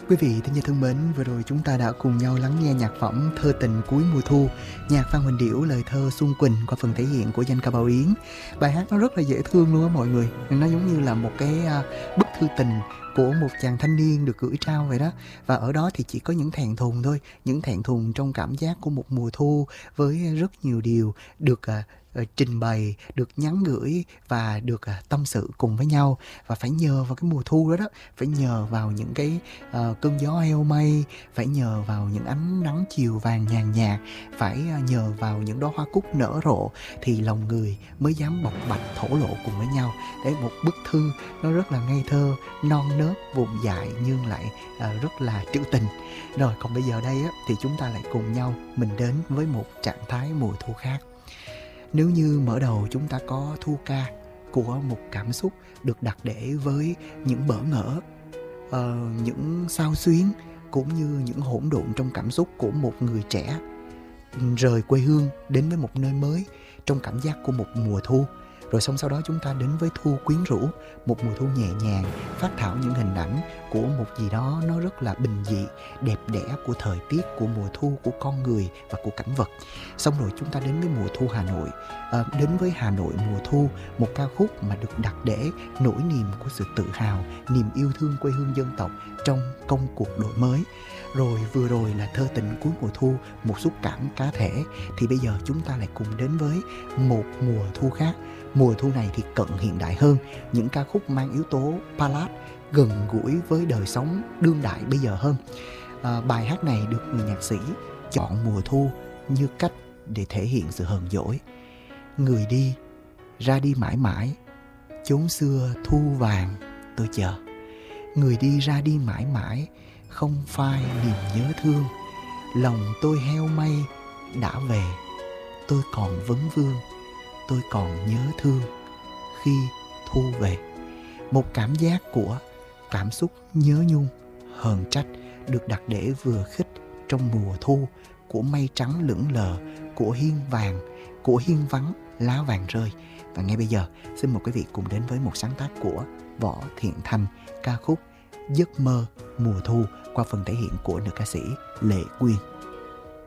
Quý vị thính giả thân mến, vừa rồi chúng ta đã cùng nhau lắng nghe nhạc phẩm Thơ tình cuối mùa thu, nhạc Phan Huỳnh Điểu, lời thơ Xuân Quỳnh qua phần thể hiện của danh ca Bảo Yến. Bài hát nó rất là dễ thương luôn á mọi người, nó giống như là một cái bức thư tình của một chàng thanh niên được gửi trao vậy đó. Và ở đó thì chỉ có những thẹn thùng thôi, những thẹn thùng trong cảm giác của một mùa thu với rất nhiều điều được trình bày, được nhắn gửi và được tâm sự cùng với nhau. Và phải nhờ vào cái mùa thu đó đó, phải nhờ vào những cái cơn gió heo mây, phải nhờ vào những ánh nắng chiều vàng nhàn nhạt, phải nhờ vào những đóa hoa cúc nở rộ thì lòng người mới dám bộc bạch thổ lộ cùng với nhau. Đấy, một bức thư nó rất là ngây thơ, non nớt, vụng dại nhưng lại rất là trữ tình. Rồi còn bây giờ đây á, thì chúng ta lại cùng nhau mình đến với một trạng thái mùa thu khác. Nếu như mở đầu chúng ta có thu ca của một cảm xúc được đặt để với những bỡ ngỡ, những xao xuyến cũng như những hỗn độn trong cảm xúc của một người trẻ rời quê hương đến với một nơi mới trong cảm giác của một mùa thu. Rồi xong sau đó chúng ta đến với thu quyến rũ, một mùa thu nhẹ nhàng, phát thảo những hình ảnh của một gì đó nó rất là bình dị, đẹp đẽ của thời tiết, của mùa thu, của con người và của cảnh vật. Xong rồi chúng ta đến với mùa thu Hà Nội, đến với Hà Nội mùa thu, một ca khúc mà được đặt để nỗi niềm của sự tự hào, niềm yêu thương quê hương dân tộc trong công cuộc đổi mới. Rồi vừa rồi là thơ tình cuối mùa thu, một xúc cảm cá thể. Thì bây giờ chúng ta lại cùng đến với một mùa thu khác. Mùa thu này thì cận hiện đại hơn, những ca khúc mang yếu tố ballad, gần gũi với đời sống đương đại bây giờ hơn. Bài hát này được người nhạc sĩ chọn mùa thu như cách để thể hiện sự hờn dỗi. Người đi, ra đi mãi mãi, chốn xưa thu vàng tôi chờ. Người đi ra đi mãi mãi, không phai niềm nhớ thương. Lòng tôi heo mây đã về, tôi còn vấn vương, tôi còn nhớ thương khi thu về. Một cảm giác của cảm xúc nhớ nhung, hờn trách được đặt để vừa khích trong mùa thu, của mây trắng lững lờ, của hiên vàng, của hiên vắng lá vàng rơi. Và ngay bây giờ xin mời quý vị cùng đến với một sáng tác của Võ Thiện Thanh, ca khúc Giấc mơ mùa thu qua phần thể hiện của nữ ca sĩ Lệ Quyên.